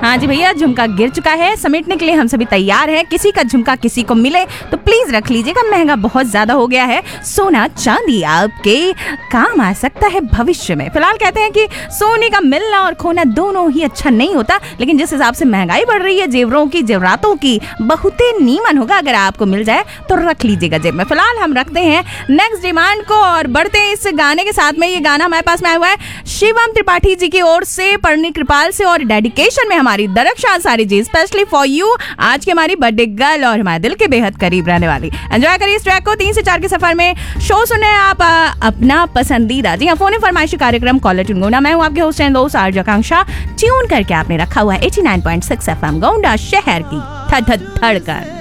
हाँ जी भैया, झुमका गिर चुका है, समेटने के लिए हम सभी तैयार हैं। किसी का झुमका किसी को मिले तो प्लीज रख लीजिएगा, महंगा बहुत ज्यादा हो गया है। सोना चांदी आपके काम आ सकता है भविष्य में। फिलहाल कहते हैं कि सोने का मिलना और खोना दोनों ही अच्छा नहीं होता, लेकिन जिस हिसाब से महंगाई बढ़ रही है जेवरों की, जेवरातों की, बहुत ही नीमन होगा अगर आपको मिल जाए तो रख लीजिएगा जेब में। फिलहाल हम रखते हैं नेक्स्ट डिमांड को और बढ़ते हैं इस गाने के साथ में। ये गाना हमारे पास में आया हुआ है शिवम त्रिपाठी जी की ओर से, परनी कृपाल से, और डेडिकेशन में हमारी दरक्षा सारी जी, स्पेशली फॉर यू, आज की हमारी बर्थडे गर्ल और हमारे दिल के बेहद करीब रहने वाली। एंजॉय करिए इस ट्रैक को। 3 से 4 के सफर में शो सुने आप अपना पसंदीदा। जी हाँ, फोन फरमाइशी कार्यक्रम कॉलर ट्यून गोंडा। मैं हूँ आपके होस्ट एंड दोस्त आरजे आकांक्षा। ट्यून करके आपने रखा हुआ है 89.6 FM गोंडा, शहर की धड़कन।